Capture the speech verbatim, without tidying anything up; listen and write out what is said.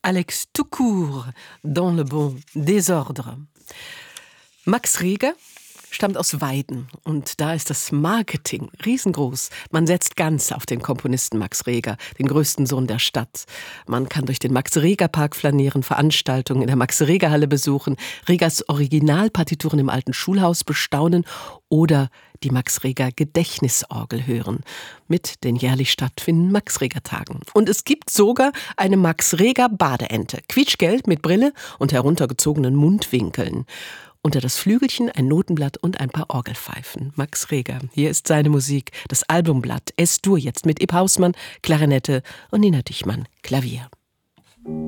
Alex tout court, dans le bon désordre. Max Reger stammt aus Weiden und da ist das Marketing riesengroß. Man setzt ganz auf den Komponisten Max Reger, den größten Sohn der Stadt. Man kann durch den Max-Reger-Park flanieren, Veranstaltungen in der Max-Reger-Halle besuchen, Regers Originalpartituren im alten Schulhaus bestaunen oder die Max-Reger-Gedächtnisorgel hören mit den jährlich stattfindenden Max-Reger-Tagen. Und es gibt sogar eine Max-Reger-Badeente, quietschgelb mit Brille und heruntergezogenen Mundwinkeln. Unter das Flügelchen ein Notenblatt und ein paar Orgelpfeifen. Max Reger, hier ist seine Musik, das Albumblatt Es-Dur jetzt mit Ib Hausmann, Klarinette und Nina Dichmann, Klavier.